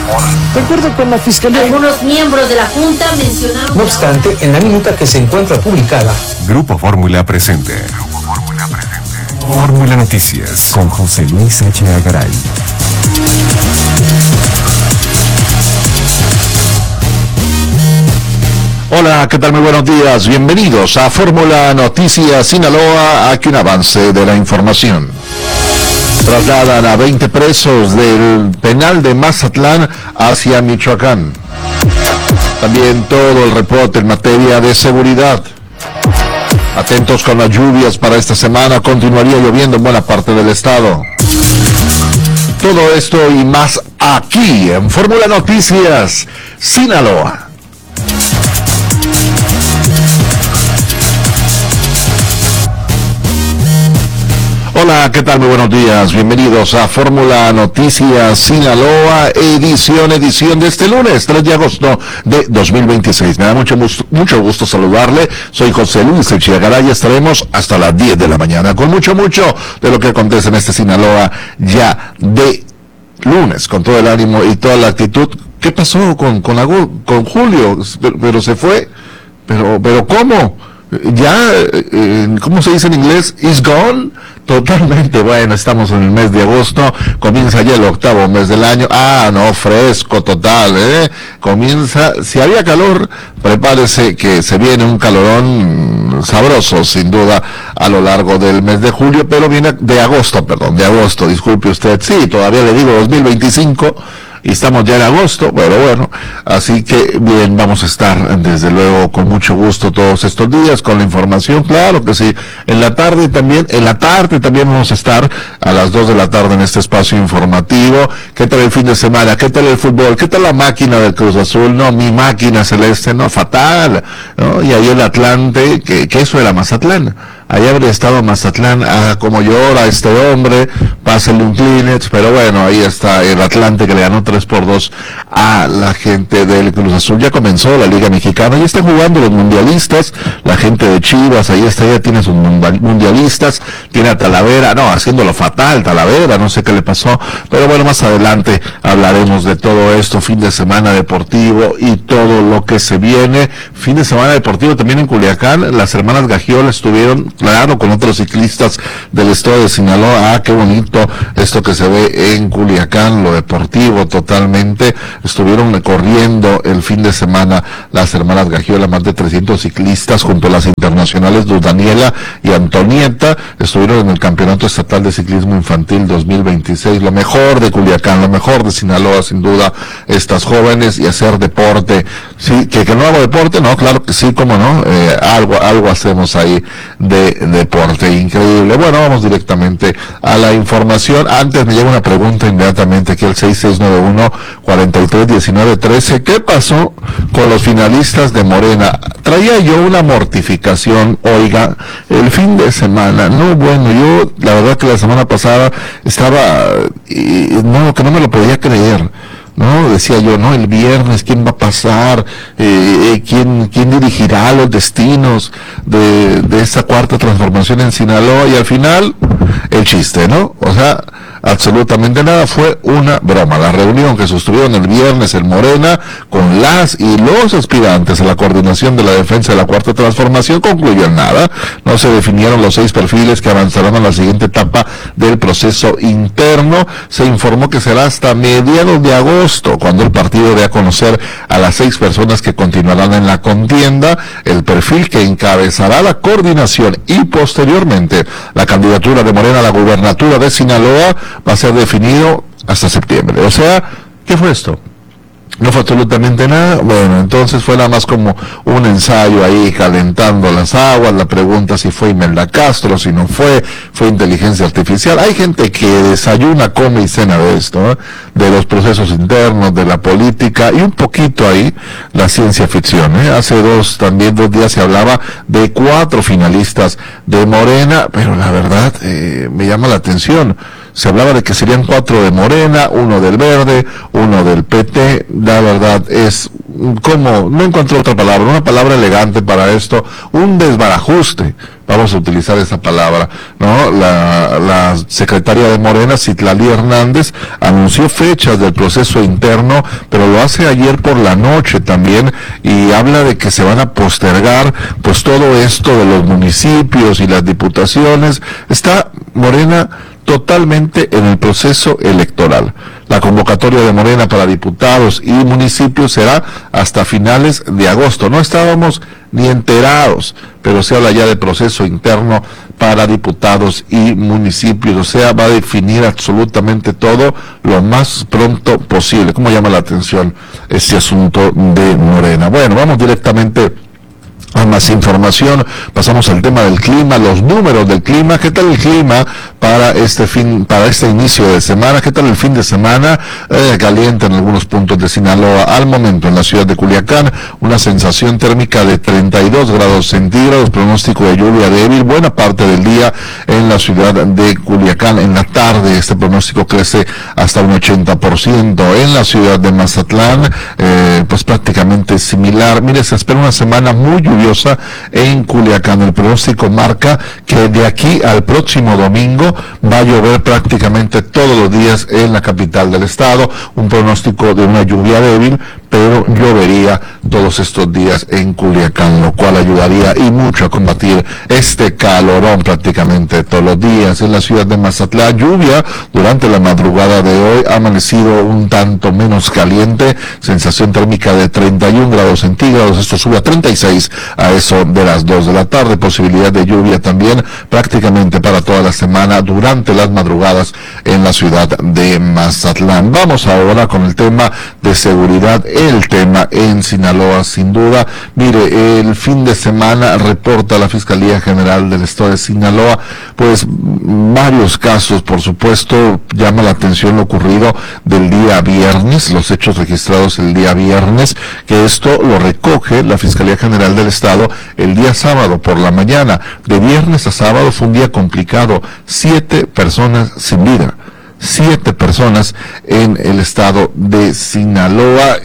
De acuerdo con la Fiscalía, algunos miembros de la Junta mencionaron... No obstante, en la minuta que se encuentra publicada, Grupo Fórmula presente. Fórmula Noticias con José Luis Sánchez Garay. Hola, ¿qué tal? Muy buenos días. Bienvenidos a Fórmula Noticias Sinaloa. Aquí un avance de la información. Trasladan a 20 presos del penal de Mazatlán hacia Michoacán. También todo el reporte en materia de seguridad. Atentos con las lluvias para esta semana. Continuaría lloviendo en buena parte del estado. Todo esto y más aquí en Fórmula Noticias Sinaloa. Hola, ¿qué tal? Muy buenos días. Bienvenidos a Fórmula Noticias Sinaloa, edición de este lunes, 3 de agosto de 2026. Me da mucho gusto saludarle. Soy José Luis Echegaray y estaremos hasta las 10 de la mañana con mucho de lo que acontece en este Sinaloa ya de lunes, con todo el ánimo y toda la actitud. ¿Qué pasó con Julio? Pero se fue. Pero ¿cómo? Ya, ¿cómo se dice en inglés? Is gone. Totalmente. Bueno, estamos en el mes de agosto, comienza ya el 8º mes del año. No, fresco total, comienza, si había calor, prepárese que se viene un calorón sabroso, sin duda, a lo largo del mes de julio, pero viene de agosto, disculpe usted, sí, todavía le digo 2025, y estamos ya en agosto, pero bueno, así que bien, vamos a estar desde luego con mucho gusto todos estos días con la información, claro que sí. En la tarde también vamos a estar a las 2 de la tarde en este espacio informativo. ¿Qué tal el fin de semana? ¿Qué tal el fútbol? ¿Qué tal la máquina del Cruz Azul? No, mi máquina celeste, no, fatal, ¿no? Y ahí el Atlante, que eso era Mazatlán. Ahí habría estado Mazatlán, como llora este hombre, pásale un Kleenex, pero bueno, ahí está el Atlante que le ganó 3-2 a la gente del Cruz Azul. Ya comenzó la Liga Mexicana, ya están jugando los mundialistas, la gente de Chivas, ahí está, ya tiene sus mundialistas, tiene a Talavera, no, haciéndolo fatal, Talavera, no sé qué le pasó, pero bueno, más adelante hablaremos de todo esto, fin de semana deportivo y todo lo que se viene. Fin de semana deportivo también en Culiacán, las hermanas Gagiola estuvieron, claro, con otros ciclistas del estado de Sinaloa. Qué bonito esto que se ve en Culiacán, lo deportivo totalmente. Estuvieron corriendo el fin de semana las hermanas Gagiola, más de 300 ciclistas junto a las internacionales Luz Daniela y Antonieta. Estuvieron en el Campeonato Estatal de Ciclismo Infantil 2026. Lo mejor de Culiacán, lo mejor de Sinaloa, sin duda, estas jóvenes, y hacer deporte. Sí, que no hago deporte, no, claro que sí, cómo no, algo hacemos ahí de deporte, increíble. Bueno, vamos directamente a la información. Antes me llega una pregunta inmediatamente aquí al 6691-431913. ¿Qué pasó con los finalistas de Morena? Traía yo una mortificación, oiga, el fin de semana. No, bueno, yo la verdad que la semana pasada estaba, no, que no me lo podía creer. No, decía yo, no, el viernes, ¿quién va a pasar? ¿Quién dirigirá los destinos de esta cuarta transformación en Sinaloa? Y al final, el chiste, ¿no? O sea, absolutamente nada, fue una broma. La reunión que sostuvieron el viernes en Morena con las y los aspirantes a la coordinación de la defensa de la cuarta transformación concluyó en nada. No se definieron los 6 perfiles que avanzarán a la siguiente etapa del proceso interno. Se informó que será hasta mediados de agosto cuando el partido dé a conocer a las 6 personas que continuarán en la contienda, el perfil que encabezará la coordinación y posteriormente la candidatura de Morena a la gubernatura de Sinaloa va a ser definido hasta septiembre. O sea, ¿qué fue esto? No fue absolutamente nada. Bueno, entonces fue nada más como un ensayo ahí calentando las aguas. La pregunta si fue Imelda Castro, si no fue inteligencia artificial. Hay gente que desayuna, come y cena de esto, ¿eh? De los procesos internos, de la política y un poquito ahí la ciencia ficción, ¿eh? Hace 2 días se hablaba de 4 finalistas de Morena, pero la verdad me llama la atención. Se hablaba de que serían 4 de Morena, 1 del Verde, 1 del PT. La verdad es ¿cómo? No encontré otra palabra, una palabra elegante para esto, un desbarajuste. Vamos a utilizar esa palabra, ¿no? La secretaria de Morena, Citlali Hernández, anunció fechas del proceso interno, pero lo hace ayer por la noche también, y habla de que se van a postergar, pues todo esto de los municipios y las diputaciones. Está Morena totalmente en el proceso electoral. La convocatoria de Morena para diputados y municipios será hasta finales de agosto. No estábamos ni enterados, pero se habla ya de proceso interno para diputados y municipios. O sea, va a definir absolutamente todo lo más pronto posible. ¿Cómo llama la atención este asunto de Morena? Bueno, vamos directamente a más información. Pasamos al tema del clima, los números del clima. ¿Qué tal el clima para este inicio de semana? ¿Qué tal el fin de semana? Caliente en algunos puntos de Sinaloa. Al momento en la ciudad de Culiacán, una sensación térmica de 32 grados centígrados, pronóstico de lluvia débil buena parte del día en la ciudad de Culiacán. En la tarde este pronóstico crece hasta un 80%. En la ciudad de Mazatlán, pues prácticamente similar. Mire, se espera una semana muy lluviosa en Culiacán. El pronóstico marca que de aquí al próximo domingo va a llover prácticamente todos los días en la capital del estado. Un pronóstico de una lluvia débil, pero llovería todos estos días en Culiacán, lo cual ayudaría y mucho a combatir este calorón prácticamente todos los días. En la ciudad de Mazatlán, lluvia durante la madrugada de hoy, ha amanecido un tanto menos caliente, sensación térmica de 31 grados centígrados, esto sube a 36 a eso de las 2 de la tarde, posibilidad de lluvia también prácticamente para toda la semana durante las madrugadas en la ciudad de Mazatlán. Vamos ahora con el tema de seguridad, el tema en Sinaloa, sin duda. Mire, el fin de semana reporta la Fiscalía General del Estado de Sinaloa, pues varios casos, por supuesto, llama la atención lo ocurrido del día viernes, los hechos registrados el día viernes, que esto lo recoge la Fiscalía General del Estado el día sábado por la mañana. De viernes a sábado fue un día complicado, 7 personas sin vida. 7 personas en el estado de Sinaloa.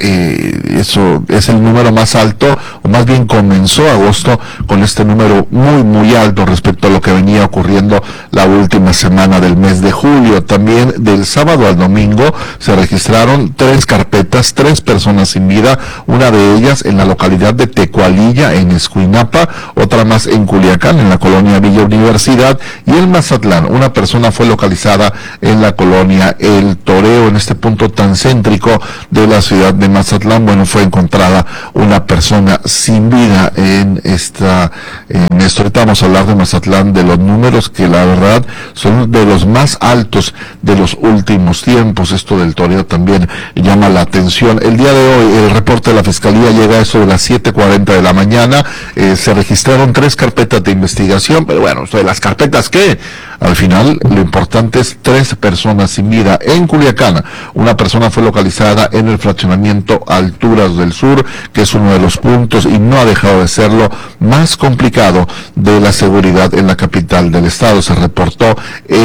Eso es el número más alto, o más bien comenzó agosto con este número muy alto respecto a lo que venía ocurriendo la última semana del mes de julio. También del sábado al domingo se registraron 3 carpetas, 3 personas sin vida, una de ellas en la localidad de Tecualilla, en Escuinapa, otra más en Culiacán, en la colonia Villa Universidad, y en Mazatlán, una persona fue localizada en la colonia El Toreo, en este punto tan céntrico de la ciudad de Mazatlán. Bueno, fue encontrada una persona sin vida en esto. Ahorita vamos a hablar de Mazatlán, de los números que la verdad son de los más altos de los últimos tiempos. Esto del Toreo también llama la atención. El día de hoy el reporte de la Fiscalía llega a eso de las 7:40 de la mañana. Se registraron 3 carpetas de investigación, pero bueno, de las carpetas, ¿qué? Al final, lo importante es 3 personas sin vida. En Culiacán, una persona fue localizada en el fraccionamiento Alturas del Sur, que es uno de los puntos, y no ha dejado de serlo, más complicado de la seguridad en la capital del estado. Se reportó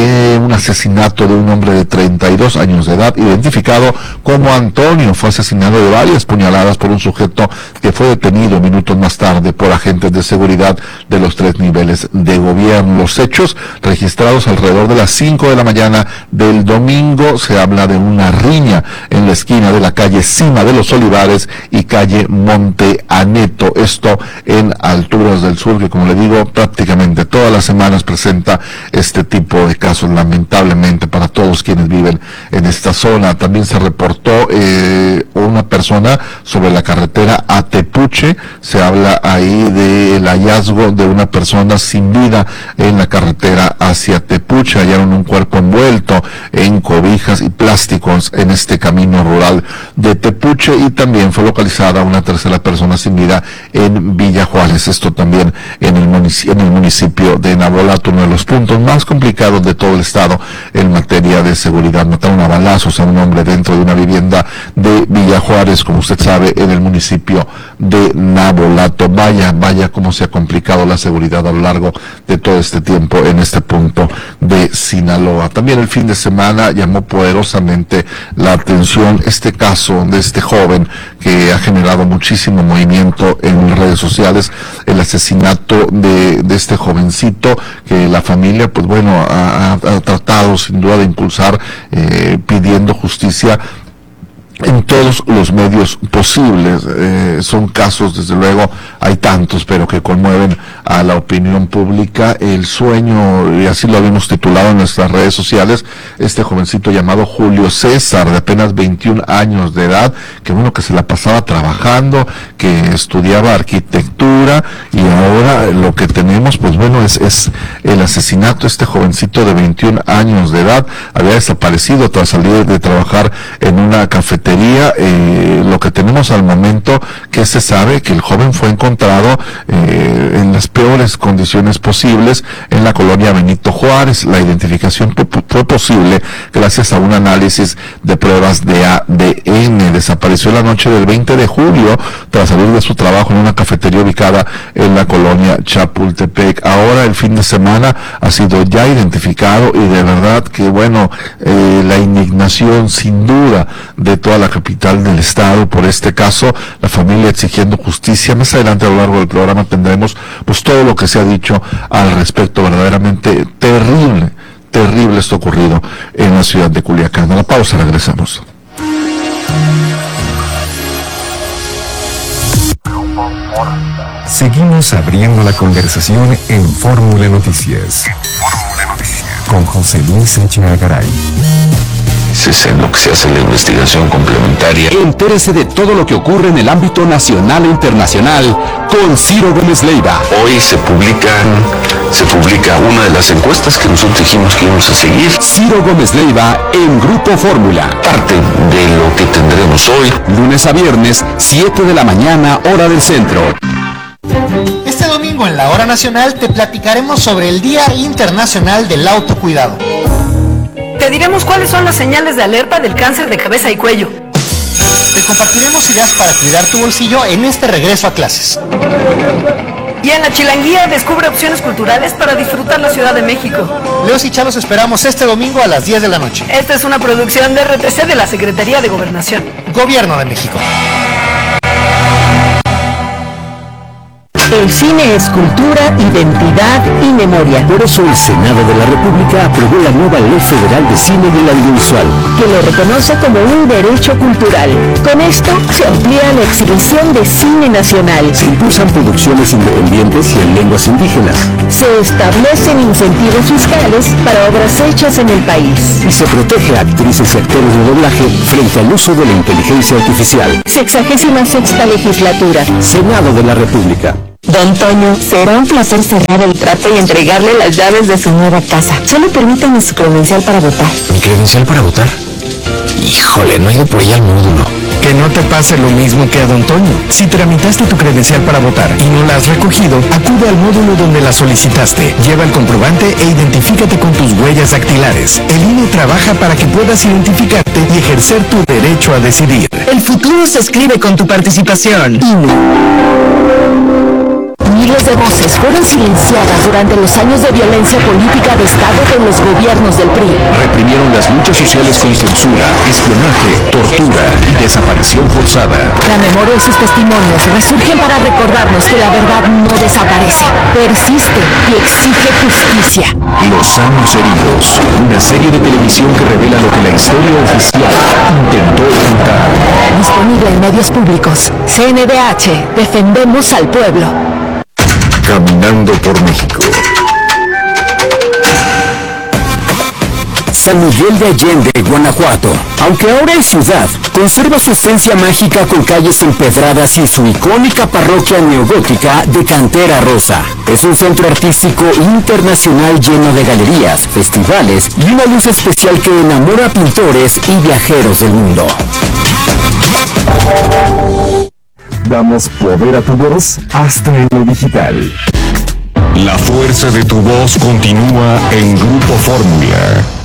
un asesinato de un hombre de 32 años de edad, identificado como Antonio. Fue asesinado de varias puñaladas por un sujeto que fue detenido minutos más tarde por agentes de seguridad de los 3 niveles de gobierno. Los hechos registrados alrededor de las 5 de la mañana del domingo. Se habla de una riña en la esquina de la calle Cima de los Olivares y calle Monte Aneto, esto en Alturas del Sur, que como le digo, prácticamente todas las semanas presenta este tipo de casos, lamentablemente para todos quienes viven en esta zona. También se reportó una persona sobre la carretera a Tepuche. Se habla ahí del hallazgo de una persona sin vida en la carretera hacia Tepuche. Hallaron un cuerpo envuelto en cobijas y plásticos en este camino rural de Tepuche, y también fue localizada una tercera persona sin vida en Villa Juárez, esto también en el municipio de Navolato, uno de los puntos más complicados de todo el estado en materia de seguridad. Mataron a balazos a un hombre dentro de una vivienda de Villa Juárez. familiares, como usted sabe, en el municipio de Navolato. Vaya cómo se ha complicado la seguridad a lo largo de todo este tiempo en este punto de Sinaloa. También el fin de semana llamó poderosamente la atención este caso de este joven que ha generado muchísimo movimiento en redes sociales, el asesinato de este jovencito que la familia, pues bueno, ha tratado sin duda de impulsar, pidiendo justicia en todos los medios posibles. Son casos, desde luego, hay tantos, pero que conmueven a la opinión pública. El sueño, y así lo habíamos titulado en nuestras redes sociales, este jovencito llamado Julio César, de apenas 21 años de edad, que bueno, que se la pasaba trabajando, que estudiaba arquitectura, y ahora lo que tenemos, pues bueno, es el asesinato. Este jovencito de 21 años de edad había desaparecido tras salir de trabajar en una cafetería. Lo que tenemos al momento, que se sabe que el joven fue encontrado en las peores condiciones posibles en la colonia Benito Juárez. La identificación fue posible gracias a un análisis de pruebas de ADN. Desapareció la noche del 20 de julio tras salir de su trabajo en una cafetería ubicada en la colonia Chapultepec. Ahora, el fin de semana, ha sido ya identificado, y de verdad que bueno, la indignación sin duda de toda la capital del estado por este caso, la familia exigiendo justicia. Más adelante, a lo largo del programa, tendremos pues todo lo que se ha dicho al respecto. Verdaderamente terrible esto ocurrido en la ciudad de Culiacán. A la pausa, regresamos. Seguimos abriendo la conversación en Fórmula Noticias. Con José Luis Sánchez Garay. Es en lo que se hace la investigación complementaria. Entérese de todo lo que ocurre en el ámbito nacional e internacional con Ciro Gómez Leiva. Hoy se publica una de las encuestas que nosotros dijimos que íbamos a seguir. Ciro Gómez Leiva en Grupo Fórmula. Parte de lo que tendremos hoy. Lunes a viernes, 7 de la mañana, hora del centro. Este domingo en la Hora Nacional te platicaremos sobre el Día Internacional del Autocuidado. Te diremos cuáles son las señales de alerta del cáncer de cabeza y cuello. Te compartiremos ideas para cuidar tu bolsillo en este regreso a clases. Y en la Chilanguía descubre opciones culturales para disfrutar la Ciudad de México. Leos y Chalos esperamos este domingo a las 10 de la noche. Esta es una producción de RTC de la Secretaría de Gobernación. Gobierno de México. El cine es cultura, identidad y memoria. Por eso el Senado de la República aprobó la nueva Ley Federal de Cine y el Audiovisual, que lo reconoce como un derecho cultural. Con esto se amplía la exhibición de cine nacional. Se impulsan producciones independientes y en lenguas indígenas. Se establecen incentivos fiscales para obras hechas en el país. Y se protege a actrices y actores de doblaje frente al uso de la inteligencia artificial. 66ª legislatura. Senado de la República. Don Toño, será un placer cerrar el trato y entregarle las llaves de su nueva casa. Solo permítame su credencial para votar. ¿Mi credencial para votar? Híjole, no he ido por ella al módulo. Que no te pase lo mismo que a Don Toño. Si tramitaste tu credencial para votar y no la has recogido, acude al módulo donde la solicitaste. Lleva el comprobante e identifícate con tus huellas dactilares. El INE trabaja para que puedas identificarte y ejercer tu derecho a decidir. El futuro se escribe con tu participación. INE. Miles de voces fueron silenciadas durante los años de violencia política de Estado de los gobiernos del PRI. Reprimieron las luchas sociales con censura, espionaje, tortura y desaparición forzada. La memoria y sus testimonios resurgen para recordarnos que la verdad no desaparece, persiste y exige justicia. Los años heridos, una serie de televisión que revela lo que la historia oficial intentó ocultar. Disponible en medios públicos. CNDH, defendemos al pueblo. Caminando por México. San Miguel de Allende, Guanajuato. Aunque ahora es ciudad, conserva su esencia mágica con calles empedradas y su icónica parroquia neogótica de cantera rosa. Es un centro artístico internacional lleno de galerías, festivales y una luz especial que enamora a pintores y viajeros del mundo. Damos poder a tu voz hasta en lo digital. La fuerza de tu voz continúa en Grupo Fórmula.